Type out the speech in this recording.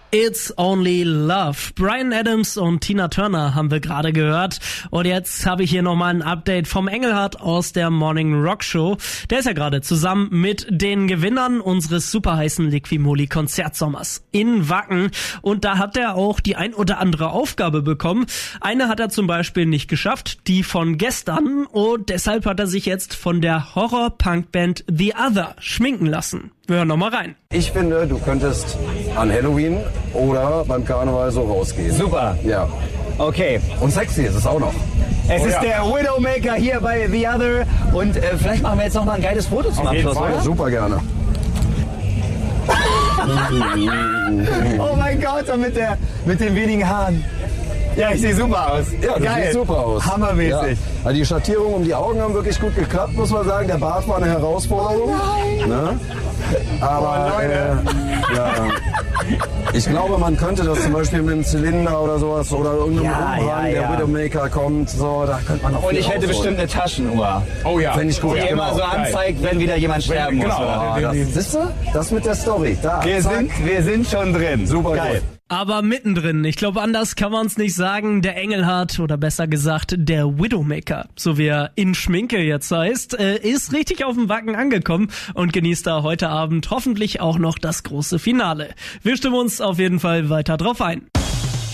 It's Only Love. Bryan Adams und Tina Turner haben wir gerade gehört. Und jetzt habe ich hier nochmal ein Update vom Engelhardt aus der Morning Rock Show. Der ist ja gerade zusammen mit den Gewinnern unseres superheißen Liquimoli Konzertsommers in Wacken. Und da hat er auch die ein oder andere Aufgabe bekommen. Eine hat er zum Beispiel nicht geschafft, die von gestern. Und deshalb hat er sich jetzt von der Horror-Punk-Band The Other schminken lassen. Wir hören nochmal rein. Ich finde, du könntest an Halloween oder beim Karneval so rausgehen. Super. Ja. Okay. Und sexy ist es auch noch. Es ist der Widowmaker hier bei The Other. Und vielleicht machen wir jetzt noch mal ein geiles Foto zum Abschluss, oder? Super gerne. Oh mein Gott, und mit den wenigen Haaren. Ja, ich sehe super aus. Ja, das sieht super aus. Hammermäßig. Ja. Also die Schattierungen um die Augen haben wirklich gut geklappt, muss man sagen. Der Bart war eine Herausforderung. Nein. Ne? Aber ja. Ich glaube, man könnte das zum Beispiel mit einem Zylinder oder sowas oder irgendeinem Umhang, der Widowmaker kommt, so, da könnte man noch. Und ich hätte bestimmt eine Taschenuhr. Oh ja. Finde ich gut. Die immer so anzeigt, wenn wieder jemand sterben muss. Genau. Siehst du? Das mit der Story. Da. Wir sind schon drin. Super geil. gut. Aber mittendrin, ich glaube, anders kann man es nicht sagen, der Engelhardt, oder besser gesagt, der Widowmaker, so wie er in Schminke jetzt heißt, ist richtig auf dem Wacken angekommen und genießt da heute Abend hoffentlich auch noch das große Finale. Wir stimmen uns auf jeden Fall weiter drauf ein.